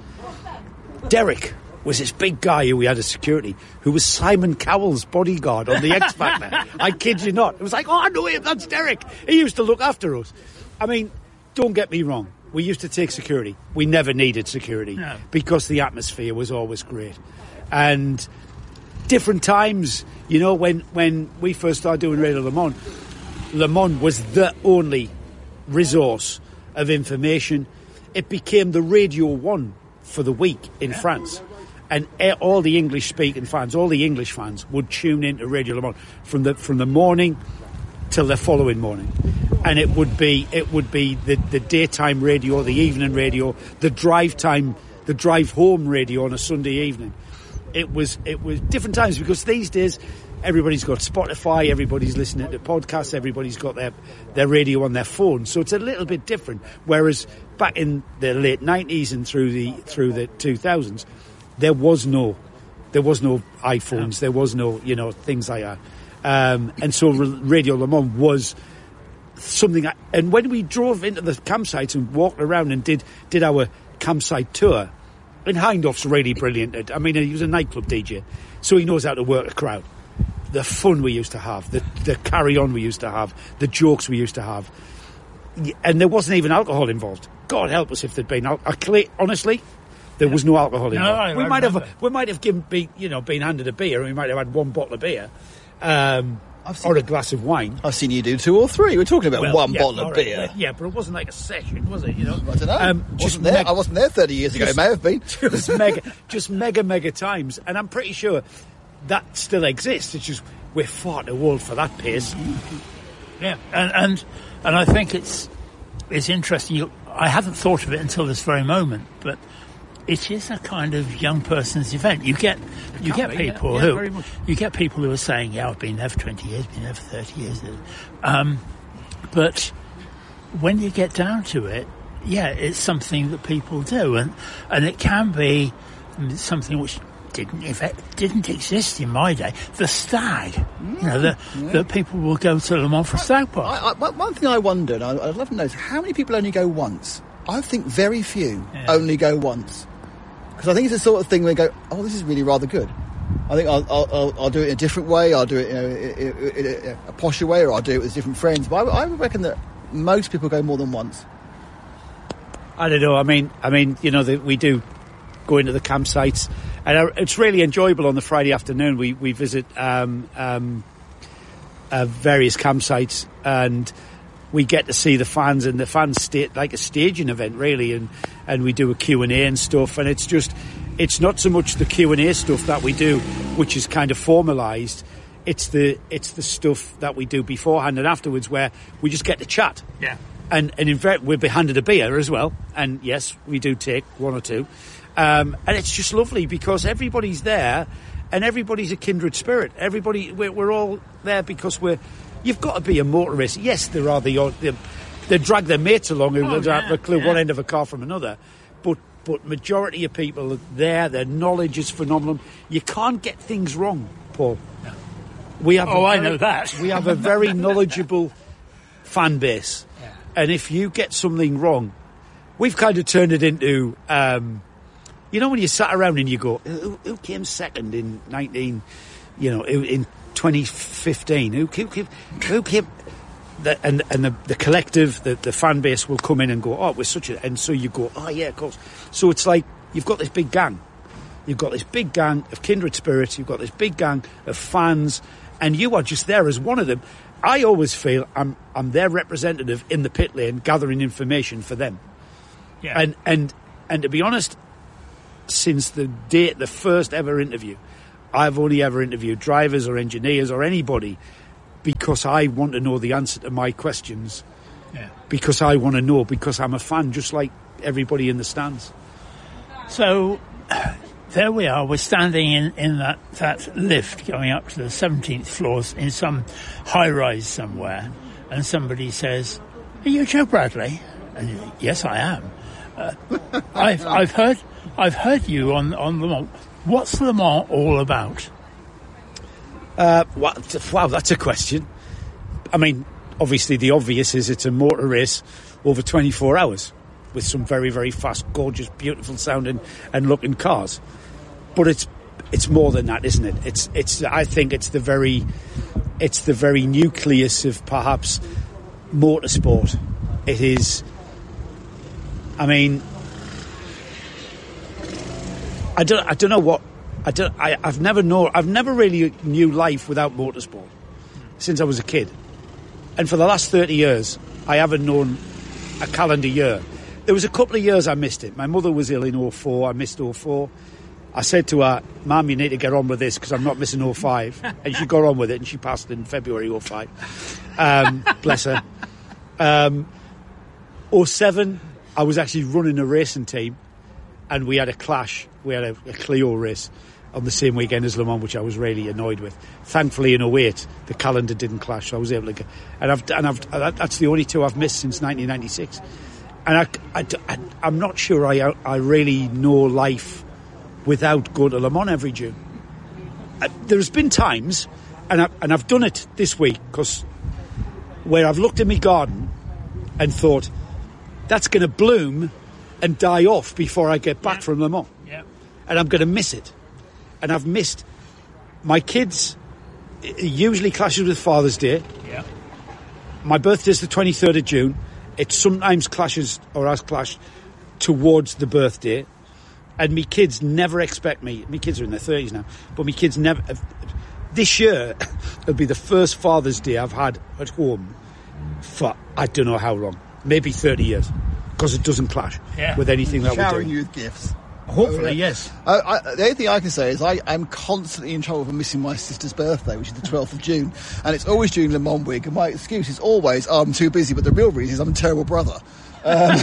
Derek was this big guy who we had as security, who was Simon Cowell's bodyguard on the X Factor. I kid you not. It was like, oh, I know him, that's Derek. He used to look after us. I mean, don't get me wrong. We used to take security. We never needed security no. because the atmosphere was always great. And different times, you know, when, when we first started doing Radio Le Mans, Le Mans was the only resource of information. It became the Radio One for the week in yeah. France. And all the English-speaking fans, all the English fans would tune into Radio Le Mans from the from the morning till the following morning. And it would be it would be the, the daytime radio, the evening radio, the drive time, the drive home radio on a Sunday evening. It was it was different times because these days everybody's got Spotify, everybody's listening to podcasts, everybody's got their, their radio on their phone, so it's a little bit different. Whereas back in the late nineties and through the through the two thousands, there was no there was no iPhones, there was no you know things like that, um, and so Radio Le Mans was something. I, and when we drove into the campsites and walked around and did did our campsite tour. And Hindhaugh's really brilliant. I mean, he was a nightclub D J, so he knows how to work a crowd. The fun we used to have, the, the carry-on we used to have, the jokes we used to have. And there wasn't even alcohol involved. God help us if there'd been alcohol. Honestly, there was no alcohol involved. No, I, we I might remember. have we might have given, be, you know, been handed a beer, and we might have had one bottle of beer. Um, or a glass of wine. I've seen you do two or three. We're talking about well, one yeah, bottle of right, beer. Yeah, but it wasn't like a session, was it? You know, I don't know. Um, wasn't just there. meg- I wasn't there thirty years ago. just, It may have been. Just mega, just mega, mega times, and I'm pretty sure that still exists. It's just we're far too old for that pace. Yeah, and and and I think it's it's interesting. You, I hadn't thought of it until this very moment, but it is a kind of young person's event. You get you get be, people yeah, yeah, who you get people who are saying, "Yeah, I've been there for twenty years, been there for thirty years." Um, but when you get down to it, yeah, it's something that people do, and and it can be something which didn't in fact, didn't exist in my day. The stag, mm, you know, the, yeah. that people will go to Le Mans for stag party. I, I, one thing I wondered, I, I'd love to know, is how many people only go once? I think very few yeah. only go once. Because I think it's the sort of thing where you go, oh, this is really rather good. I think I'll, I'll, I'll do it in a different way. I'll do it, you know, in, in, in a posher way, or I'll do it with different friends. But I, I reckon that most people go more than once. I don't know. I mean, I mean, you know, the, we do go into the campsites, and it's really enjoyable. On the Friday afternoon, we we visit um, um, uh, various campsites, and we get to see the fans, and the fans stay like a staging event, really, and and we do a Q and A and stuff, and it's just, it's not so much the Q and A stuff that we do, which is kind of formalised. It's the it's the stuff that we do beforehand and afterwards, where we just get to chat. Yeah. And and in fact, we'll be handed a beer as well, and yes, we do take one or two, um, and it's just lovely because everybody's there, and everybody's a kindred spirit. Everybody, we're, we're all there because we're. You've got to be a motorist. Yes, there are the odd. They, they drag their mates along who oh, don't yeah, have a clue yeah. one end of a car from another, but but majority of people are there. Their knowledge is phenomenal. You can't get things wrong, Paul. No. We have. Oh, a I very, know that. We have a very knowledgeable fan base. And if you get something wrong, we've kind of turned it into, um, you know, when you sat around and you go, who, who came second in nineteen, you know, in twenty fifteen? Who, who, who came? the, and and the, the collective, the, the fan base will come in and go, oh, we're such a, and so you go, oh yeah, of course. So it's like you've got this big gang, you've got this big gang of kindred spirits, you've got this big gang of fans, and you are just there as one of them. I always feel I'm I'm their representative in the pit lane, gathering information for them. Yeah. And and and to be honest, since the day the first ever interview, I've only ever interviewed drivers or engineers or anybody because I want to know the answer to my questions. Yeah. Because I want to know, because I'm a fan, just like everybody in the stands. So there we are. We're standing in, in that, that lift going up to the seventeenth floors in some high-rise somewhere, and somebody says, "Are you Joe Bradley?" And yes, I am. Uh, I've I've heard I've heard you on on Le Mans. What's Le Mans all about? Uh, what, wow, that's a question. I mean, obviously the obvious is it's a motor race over twenty-four hours with some very, very fast, gorgeous, beautiful sounding and looking cars. But it's it's more than that, isn't it? It's it's. I think it's the very it's the very nucleus of perhaps motorsport. It is. I mean, I don't. I don't know what. I don't. I, I've never known. I've never really knew life without motorsport since I was a kid, and for the last thirty years, I haven't known a calendar year. There was a couple of years I missed it. My mother was ill in oh four. I missed oh four. I said to her, "Mum, you need to get on with this because I'm not missing oh five." And she got on with it, and she passed in February oh five. Um, bless her. Um, oh seven, I was actually running a racing team, and we had a clash. We had a, a Clio race on the same weekend as Le Mans, which I was really annoyed with. Thankfully, in oh eight, the calendar didn't clash, so I was able to get... And, I've, and I've, that's the only two I've missed since nineteen ninety-six. And I, I, I, I'm not sure I, I really know life without going to Le Mans every June. Uh, there's been times, and, I, and I've done it this week, because where I've looked in my garden and thought, that's going to bloom and die off before I get back yeah. from Le Mans. Yeah. And I'm going to miss it. And I've missed my kids. It usually clashes with Father's Day. Yeah. My birthday's the twenty-third of June. It sometimes clashes, or has clashed, towards the birthday. And me kids never expect me. My kids are in their thirties now, but my kids never. This year, it'll be the first Father's Day I've had at home for I don't know how long, maybe thirty years, because it doesn't clash yeah. with anything that we're doing. Showering you with gifts. Hopefully, yes. I, I, the only thing I can say is I, I'm constantly in trouble for missing my sister's birthday, which is the twelfth of June, and it's always during Le Mans week, and my excuse is always, oh, I'm too busy, but the real reason is I'm a terrible brother. Um,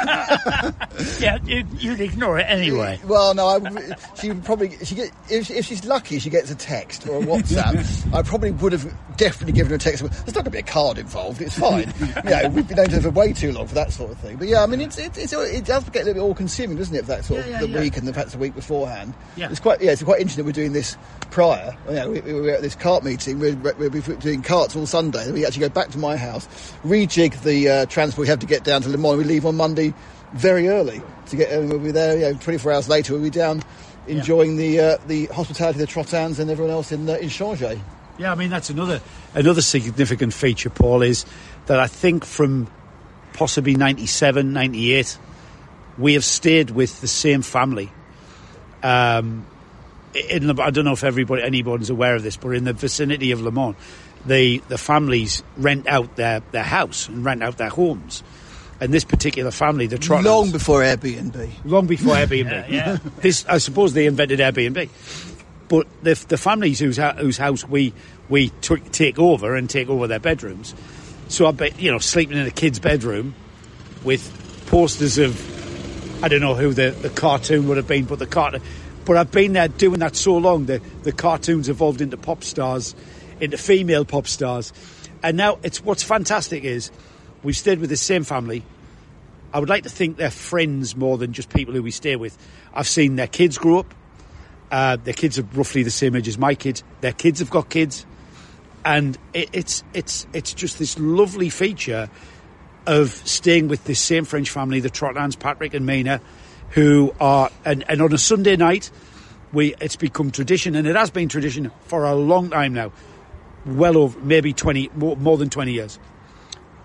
yeah, you, you'd ignore it anyway. Well, no, I, she would probably. She get if, if she's lucky, she gets a text or a WhatsApp. I probably would have definitely given her a text. There's not going to be a card involved. It's fine. Yeah, we've been known to for way too long for that sort of thing. But yeah, I mean, it's, it's, it's it does get a little bit all-consuming, doesn't it? For that sort of yeah, yeah, the yeah. week and the fact the week beforehand. Yeah, it's quite. Yeah, it's quite interesting that we're doing this prior. You know, we, we were at this kart meeting. We're, we're doing karts all Sunday. Then we actually go back to my house, rejig the uh, transport we have to get down to Le Mans. We leave on Monday very early to get. Um, we'll be there. You know, twenty-four hours later, we'll be down enjoying yeah. the uh, the hospitality of the Trottins and everyone else in uh, in Changé. Yeah, I mean that's another another significant feature, Paul, is that I think from possibly ninety-seven, ninety-eight, we have stayed with the same family. Um, in the, I don't know if everybody anybody's aware of this, but in the vicinity of Le Mans, the the families rent out their, their house and rent out their homes. And this particular family, the Trottins... Long before Airbnb. Long before Airbnb. yeah, yeah. This, I suppose they invented Airbnb. But the, the families whose, whose house we we took, take over and take over their bedrooms. So I bet, you know, sleeping in a kid's bedroom with posters of, I don't know who the, the cartoon would have been, but the cartoon... But I've been there doing that so long, the, the cartoons evolved into pop stars, into female pop stars. And now it's what's fantastic is... We've stayed with the same family. I would like to think they're friends more than just people who we stay with. I've seen their kids grow up. Uh, their kids are roughly the same age as my kids. Their kids have got kids. And it, it's it's it's just this lovely feature of staying with this same French family, the Trottins, Patrick and Mina, who are... And, and on a Sunday night, we it's become tradition, and it has been tradition for a long time now. Well over, maybe twenty, more, more than twenty years.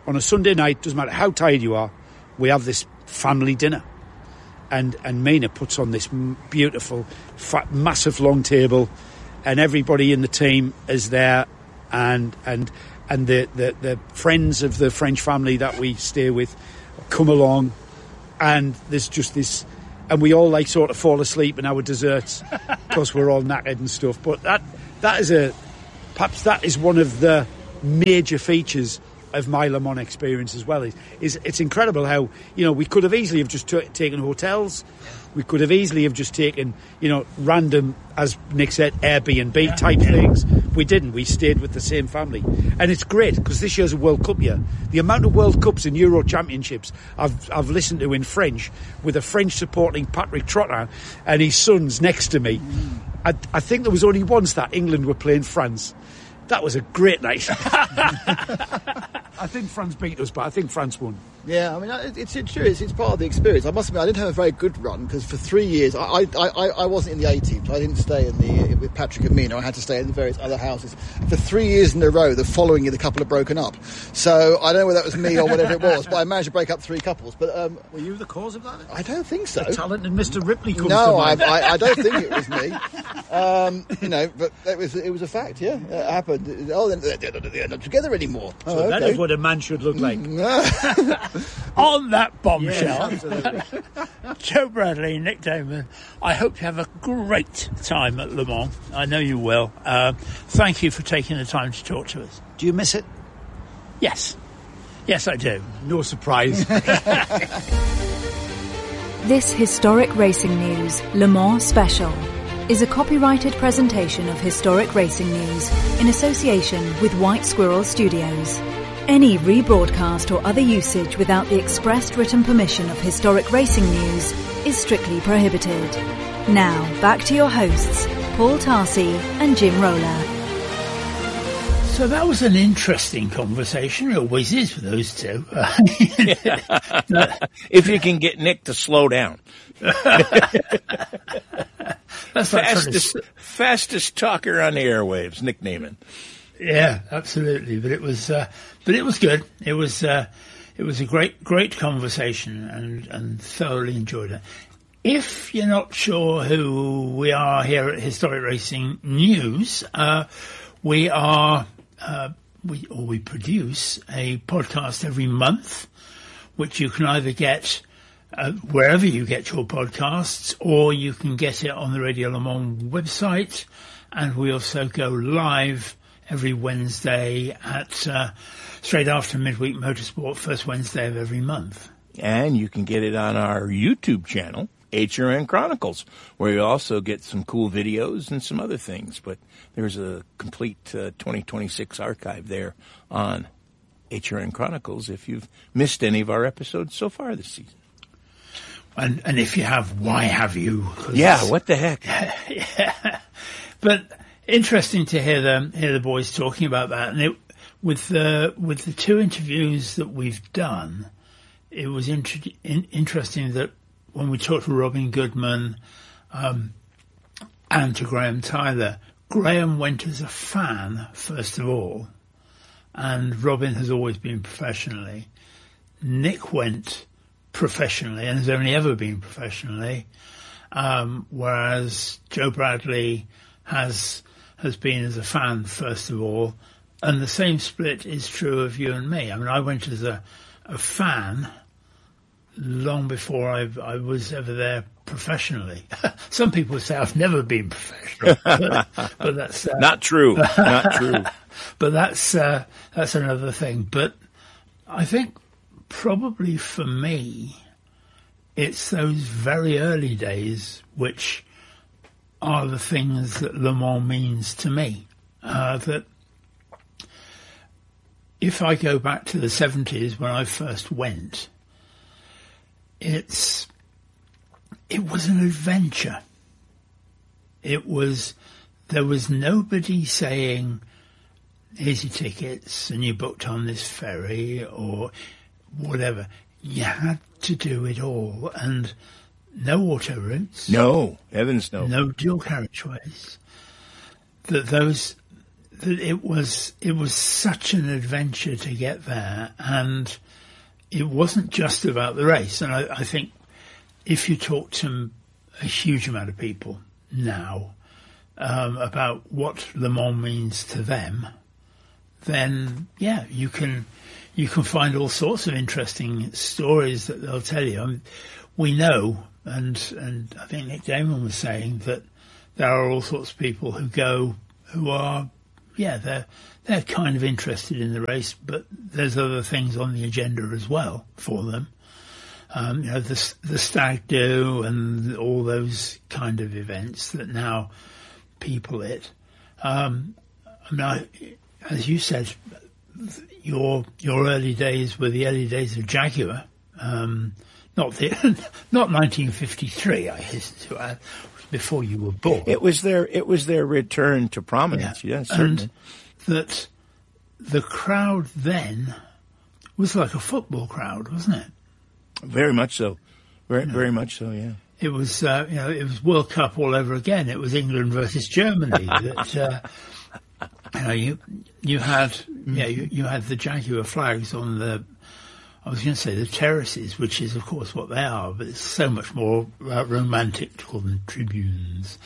on a Sunday night, doesn't matter how tired you are, we have this family dinner. And and Mina puts on this beautiful, fat, massive long table, and everybody in the team is there, and and and the, the, the friends of the French family that we stay with come along, and there's just this, and we all like sort of fall asleep in our desserts because we're all knackered and stuff. But that that is a perhaps that is one of the major features of my Le Mans experience as well. Is, is it's incredible how, you know, we could have easily have just t- taken hotels, we could have easily have just taken, you know, random, as Nick said, Airbnb type yeah. things. We didn't. We stayed with the same family, and it's great because this year's a World Cup year. The amount of World Cups and Euro Championships I've I've listened to in French with a French supporting Patrick Trotter and his sons next to me. Mm. I, I think there was only once that England were playing France. That was a great night. I think France beat us, but I think France won. Yeah, I mean, it's, it's true. It's, it's part of the experience. I must admit, I didn't have a very good run because for three years, I, I, I, I wasn't in the A team, so I didn't stay in the with Patrick and Mina. I had to stay in the various other houses. For three years in a row, the following year, the couple had broken up. So I don't know whether that was me or whatever it was, but I managed to break up three couples. But um, were you the cause of that? I don't think so. The talented Mister Ripley comes no, to mind. No, I, I, I don't think it was me. Um, you know, but it was it was a fact. Yeah, it happened. Oh, they're, they're not together anymore. So oh, that okay. is what a man should look like. On that bombshell, yeah, Joe Bradley, Nick Damon, I hope you have a great time at Le Mans. I know you will. Uh, thank you for taking the time to talk to us. Do you miss it? Yes. Yes, I do. No surprise. This historic racing news, Le Mans Special, is a copyrighted presentation of Historic Racing News in association with White Squirrel Studios. Any rebroadcast or other usage without the expressed written permission of Historic Racing News is strictly prohibited. Now, back to your hosts, Paul Tarsi and Jim Roller. So that was an interesting conversation. It always is for those two. If you can get Nick to slow down. That's fastest, to... fastest talker on the airwaves, Nick Neiman. Yeah, absolutely. But it was, uh, but it was good. It was, uh, it was a great, great conversation, and, and thoroughly enjoyed it. If you're not sure who we are here at Historic Racing News, uh, we are, uh, we, or we produce a podcast every month, which you can either get uh, wherever you get your podcasts, or you can get it on the Radio Le Mans website. And we also go live every Wednesday at uh, straight after Midweek Motorsport, first Wednesday of every month. And you can get it on our YouTube channel, H R N Chronicles, where you also get some cool videos and some other things. But there's a complete uh, twenty twenty-six archive there on H R N Chronicles if you've missed any of our episodes so far this season. And, and if you have, why have you? Yeah, what the heck? Yeah. But interesting to hear them, hear the boys talking about that. And it, with the with the two interviews that we've done, it was inter- in, interesting that when we talked to Robin Goodman um, and to Graham Tyler, Graham went as a fan first of all, and Robin has always been professionally. Nick went professionally and has only ever been professionally, um, whereas Joe Bradley has has been as a fan first of all, and the same split is true of you and me. I mean, I went as a, a fan long before I, I was ever there professionally. Some people say I've never been professional, but, but that's uh, not true. Not true. But that's uh, that's another thing. But I think probably for me, it's those very early days which are the things that Le Mans means to me. Uh, that if I go back to the seventies when I first went, it's it was an adventure. It was there was nobody saying, here's your tickets and you booked on this ferry or whatever. You had to do it all, and no auto routes. No, heavens no. No dual carriageways. That those that it was it was such an adventure to get there, and it wasn't just about the race. And I, I think if you talk to a huge amount of people now um, about what Le Mans means to them, then yeah, you can you can find all sorts of interesting stories that they'll tell you. I mean, we know, and and I think Nick Damon was saying that there are all sorts of people who go who are, yeah, they're they're kind of interested in the race, but there's other things on the agenda as well for them. Um, you know, the the stag do and all those kind of events that now people it. Um, I mean, I, as you said, your your early days were the early days of Jaguar, um, not the not nineteen fifty-three. I hasten to add, before you were born. It was their it was their return to prominence. Yeah, yes, certainly. And that the crowd then was like a football crowd, wasn't it? Very much so. Very you know, very much so. Yeah. It was uh, you know it was World Cup all over again. It was England versus Germany. that uh, you know you you had yeah you, you had the Jaguar flags on the. I was going to say the terraces, which is, of course, what they are, but it's so much more uh, romantic to call them tribunes.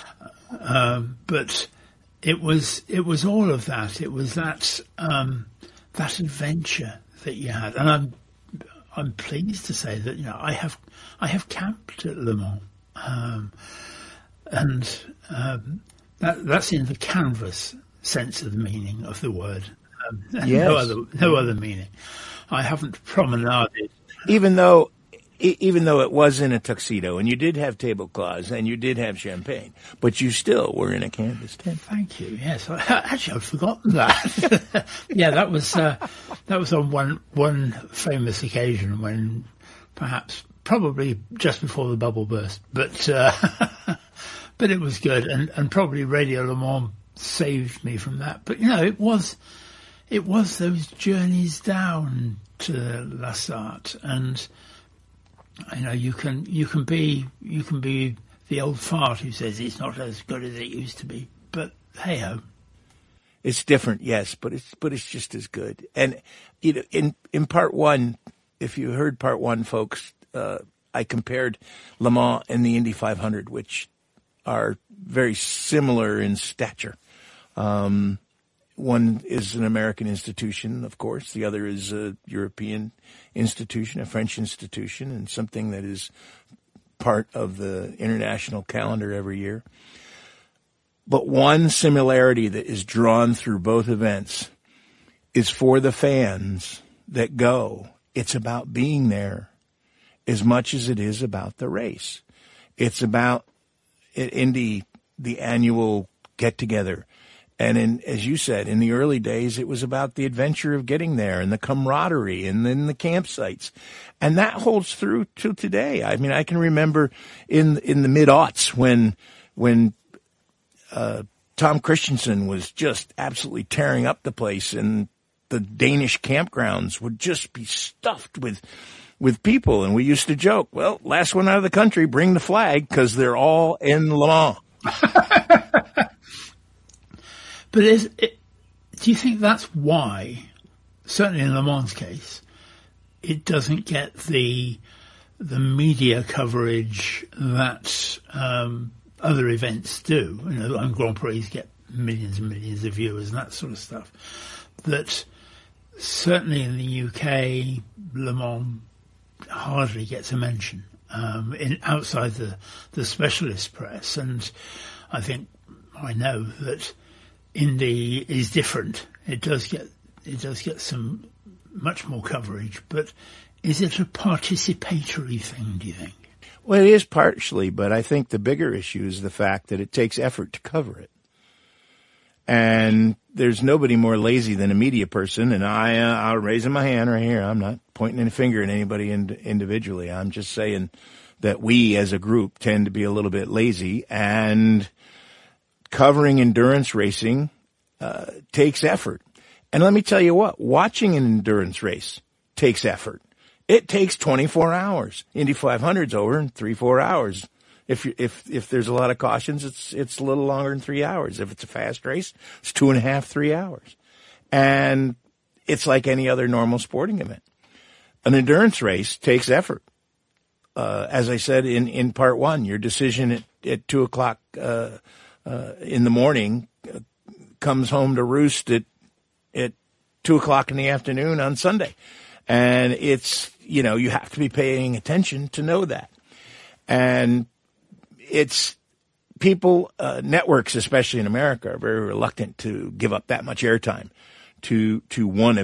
Um, but it was it was all of that. It was that um, that adventure that you had, and I'm I'm pleased to say that you know I have I have camped at Le Mans, um, and um, that that's in the canvas sense of the meaning of the word. Um, yes. No other no other meaning. I haven't promenaded. Even though, even though it was in a tuxedo, and you did have tablecloths, and you did have champagne, but you still were in a canvas tent. Thank you. Yes, I, actually, I'd forgotten that. yeah, that was uh, that was on one one famous occasion when, perhaps, probably just before the bubble burst, but uh, but it was good, and and probably Radio Le Mans saved me from that. But you know, it was. It was those journeys down to La Sarthe, and you know you can you can be you can be the old fart who says it's not as good as it used to be, but hey ho, it's different, yes, but it's but it's just as good. And you know, in in part one, if you heard part one, folks, uh, I compared Le Mans and the Indy five hundred, which are very similar in stature. Um, One is an American institution, of course. The other is a European institution, a French institution, and something that is part of the international calendar every year. But one similarity that is drawn through both events is for the fans that go. It's about being there as much as it is about the race. It's about Indy, the annual get-together. And in, as you said, in the early days, it was about the adventure of getting there and the camaraderie and then the campsites. And that holds through to today. I mean, I can remember in, in the mid-aughts when, when, uh, Tom Christensen was just absolutely tearing up the place, and the Danish campgrounds would just be stuffed with, with people. And we used to joke, well, last one out of the country, bring the flag, because they're all in Le Mans. But is it, do you think that's why, certainly in Le Mans' case, it doesn't get the the media coverage that um, other events do? You know, like Grand Prix get millions and millions of viewers and that sort of stuff. That certainly in the U K, Le Mans hardly gets a mention um, in outside the the specialist press, and I think I know that Indy is different. It does get it does get some much more coverage, but is it a participatory thing, do you think? Well, it is partially, but I think the bigger issue is the fact that it takes effort to cover it. And there's nobody more lazy than a media person, and I, uh, I'll raise my hand right here. I'm not pointing any finger at anybody in, individually. I'm just saying that we as a group tend to be a little bit lazy, and covering endurance racing uh, takes effort. And let me tell you what, watching an endurance race takes effort. It takes twenty-four hours. Indy five hundred's over in three, four hours. If you, if if there's a lot of cautions, it's it's a little longer than three hours. If it's a fast race, it's two and a half, three hours, and it's like any other normal sporting event. An endurance race takes effort. Uh, as I said in, in part one, your decision at, at two o'clock uh, uh, in the morning uh, comes home to roost at at two o'clock in the afternoon on Sunday, and it's you know you have to be paying attention to know that, and it's people, uh, networks, especially in America, are very reluctant to give up that much airtime to to one event.